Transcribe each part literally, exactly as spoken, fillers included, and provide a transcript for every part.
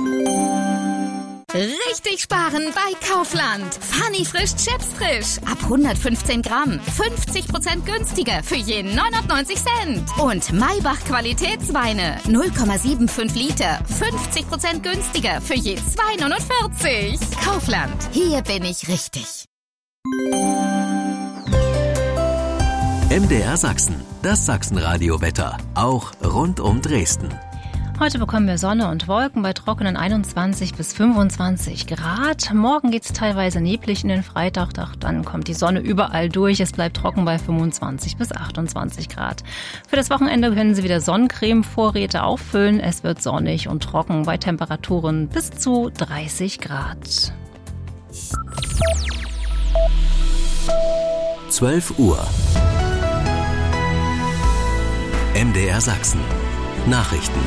Richtig sparen bei Kaufland. Funny frisch Chips frisch. Ab hundertfünfzehn Gramm. fünfzig Prozent günstiger für je neunundneunzig Cent. Und Maybach Qualitätsweine. null Komma fünfundsiebzig Liter. fünfzig Prozent günstiger für je zwei neunundvierzig. Kaufland. Hier bin ich richtig. M D R Sachsen. Das Sachsenradio-Wetter. Auch rund um Dresden. Heute bekommen wir Sonne und Wolken bei trockenen einundzwanzig bis fünfundzwanzig Grad. Morgen geht es teilweise neblig in den Freitag, doch dann kommt die Sonne überall durch. Es bleibt trocken bei fünfundzwanzig bis achtundzwanzig Grad. Für das Wochenende können Sie wieder Sonnencreme-Vorräte auffüllen. Es wird sonnig und trocken bei Temperaturen bis zu dreißig Grad. zwölf Uhr. M D R Sachsen. Nachrichten.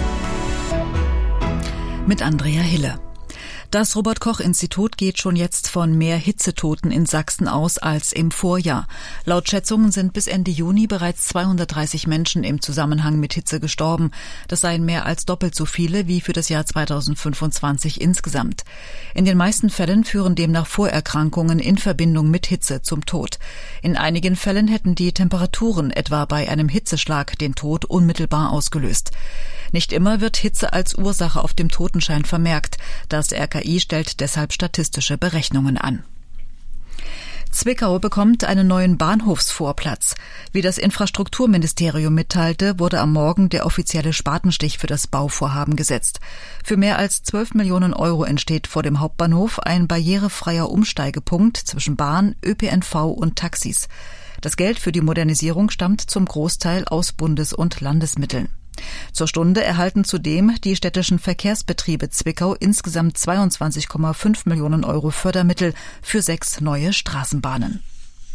Mit Andrea Hille. Das Robert-Koch-Institut geht schon jetzt von mehr Hitzetoten in Sachsen aus als im Vorjahr. Laut Schätzungen sind bis Ende Juni bereits zweihundertdreißig Menschen im Zusammenhang mit Hitze gestorben. Das seien mehr als doppelt so viele wie für das Jahr zweitausendfünfundzwanzig insgesamt. In den meisten Fällen führen demnach Vorerkrankungen in Verbindung mit Hitze zum Tod. In einigen Fällen hätten die Temperaturen etwa bei einem Hitzeschlag den Tod unmittelbar ausgelöst. Nicht immer wird Hitze als Ursache auf dem Totenschein vermerkt. Das R K I stellt deshalb statistische Berechnungen an. Zwickau bekommt einen neuen Bahnhofsvorplatz. Wie das Infrastrukturministerium mitteilte, wurde am Morgen der offizielle Spatenstich für das Bauvorhaben gesetzt. Für mehr als zwölf Millionen Euro entsteht vor dem Hauptbahnhof ein barrierefreier Umsteigepunkt zwischen Bahn, Ö P N V und Taxis. Das Geld für die Modernisierung stammt zum Großteil aus Bundes- und Landesmitteln. Zur Stunde erhalten zudem die städtischen Verkehrsbetriebe Zwickau insgesamt zweiundzwanzig Komma fünf Millionen Euro Fördermittel für sechs neue Straßenbahnen.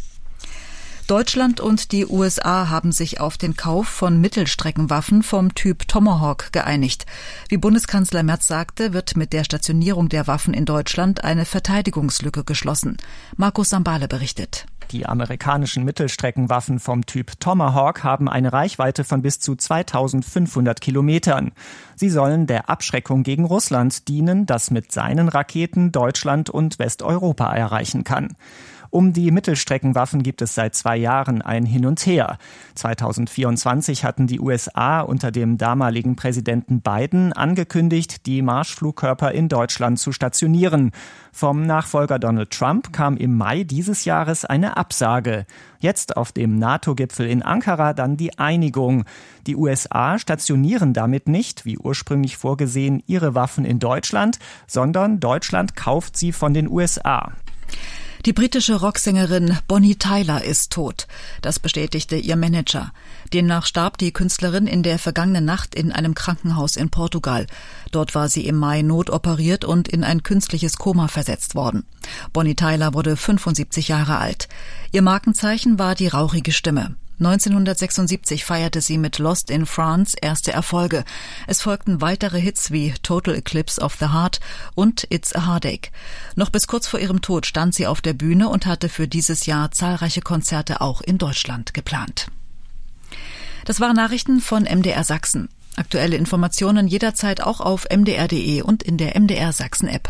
Deutschland und die U S A haben sich auf den Kauf von Mittelstreckenwaffen vom Typ Tomahawk geeinigt. Wie Bundeskanzler Merz sagte, wird mit der Stationierung der Waffen in Deutschland eine Verteidigungslücke geschlossen. Markus Sambale berichtet. Die amerikanischen Mittelstreckenwaffen vom Typ Tomahawk haben eine Reichweite von bis zu zweitausendfünfhundert Kilometern. Sie sollen der Abschreckung gegen Russland dienen, das mit seinen Raketen Deutschland und Westeuropa erreichen kann. Um die Mittelstreckenwaffen gibt es seit zwei Jahren ein Hin und Her. zweitausendvierundzwanzig hatten die U S A unter dem damaligen Präsidenten Biden angekündigt, die Marschflugkörper in Deutschland zu stationieren. Vom Nachfolger Donald Trump kam im Mai dieses Jahres eine Absage. Jetzt auf dem NATO-Gipfel in Ankara dann die Einigung. Die U S A stationieren damit nicht, wie ursprünglich vorgesehen, ihre Waffen in Deutschland, sondern Deutschland kauft sie von den U S A. Die britische Rocksängerin Bonnie Tyler ist tot. Das bestätigte ihr Manager. Demnach starb die Künstlerin in der vergangenen Nacht in einem Krankenhaus in Portugal. Dort war sie im Mai notoperiert und in ein künstliches Koma versetzt worden. Bonnie Tyler wurde fünfundsiebzig Jahre alt. Ihr Markenzeichen war die rauchige Stimme. neunzehnhundertsechsundsiebzig feierte sie mit Lost in France erste Erfolge. Es folgten weitere Hits wie Total Eclipse of the Heart und It's a Heartache. Noch bis kurz vor ihrem Tod stand sie auf der Bühne und hatte für dieses Jahr zahlreiche Konzerte auch in Deutschland geplant. Das waren Nachrichten von M D R Sachsen. Aktuelle Informationen jederzeit auch auf m d r punkt d e und in der M D R Sachsen App.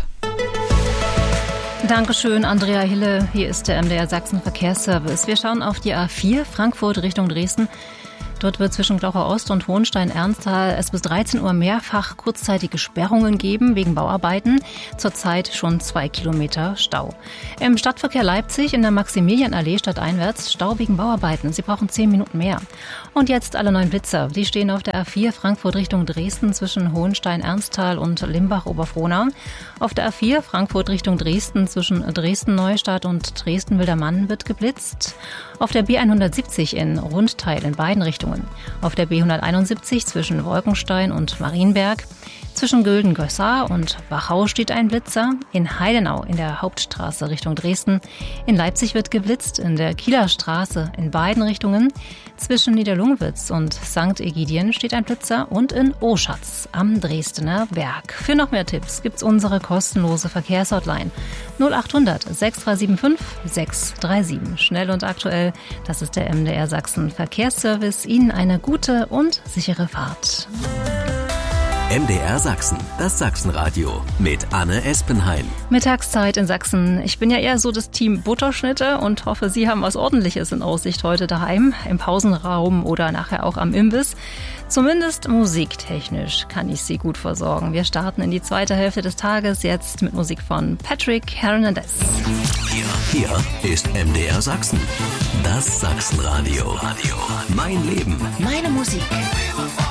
Dankeschön, Andrea Hille. Hier ist der M D R Sachsen Verkehrsservice. Wir schauen auf die A vier Frankfurt Richtung Dresden. Dort wird zwischen Glaucher-Ost und Hohenstein-Ernsthal es bis dreizehn Uhr mehrfach kurzzeitige Sperrungen geben wegen Bauarbeiten. Zurzeit schon zwei Kilometer Stau. Im Stadtverkehr Leipzig in der Maximilianallee stadteinwärts Stau wegen Bauarbeiten. Sie brauchen zehn Minuten mehr. Und jetzt alle neuen Blitzer. Die stehen auf der A vier Frankfurt Richtung Dresden zwischen Hohenstein-Ernsthal und Limbach-Oberfrohnau. Auf der A vier Frankfurt Richtung Dresden zwischen Dresden-Neustadt und Dresden-Wildermann wird geblitzt. Auf der B hundertsiebzig in Rundteil in beiden Richtungen. Auf der B hunderteinundsiebzig zwischen Wolkenstein und Marienberg. Zwischen Gülden-Gössar und Wachau steht ein Blitzer. In Heidenau in der Hauptstraße Richtung Dresden. In Leipzig wird geblitzt. In der Kieler Straße in beiden Richtungen. Zwischen Niederlungwitz und Sankt Egidien steht ein Blitzer. Und in Oschatz am Dresdner Berg. Für noch mehr Tipps gibt's unsere kostenlose Verkehrshotline null achthundert sechs drei sieben fünf sechs drei sieben. Schnell und aktuell, das ist der M D R Sachsen Verkehrsservice. Ihnen eine gute und sichere Fahrt. M D R Sachsen, das Sachsenradio mit Anne Espenheim. Mittagszeit in Sachsen. Ich bin ja eher so das Team Butterschnitte und hoffe, Sie haben was Ordentliches in Aussicht heute daheim, im Pausenraum oder nachher auch am Imbiss. Zumindest musiktechnisch kann ich Sie gut versorgen. Wir starten in die zweite Hälfte des Tages jetzt mit Musik von Patrick Hernandez. Hier, hier ist M D R Sachsen, das Sachsenradio. Mein Leben, Meine Musik.